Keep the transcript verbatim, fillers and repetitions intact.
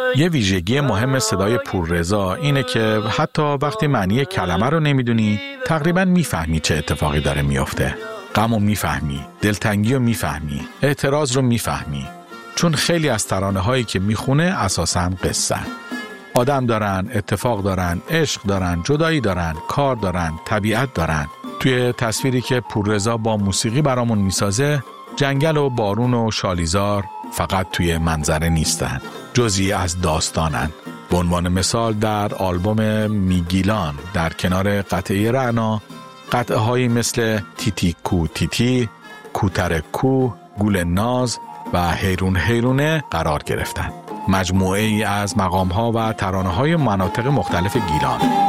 یه ویژگی مهم صدای پوررضا اینه که حتی وقتی معنی کلمه رو نمیدونی تقریباً میفهمی چه اتفاقی داره میفته. غم رو میفهمی، دلتنگی رو میفهمی، اعتراض رو میفهمی. چون خیلی از ترانه هایی که میخونه اساساً قصه. آدم دارن، اتفاق دارن، عشق دارن، جدایی دارن، کار دارن، طبیعت دارن. توی تصویری که پوررضا با موسیقی برامون میسازه، جنگل و بارون و شالیزار فقط توی منظره نیستن، جزئی از داستانن. به عنوان مثال در آلبوم میگیلان در کنار قطعه رعنا، قطعه هایی مثل تیتی کو تیتی، کوتر کو، گل ناز و حیرون حیرونه قرار گرفتن. مجموعه ای از مقام ها و ترانه های مناطق مختلف گیلان.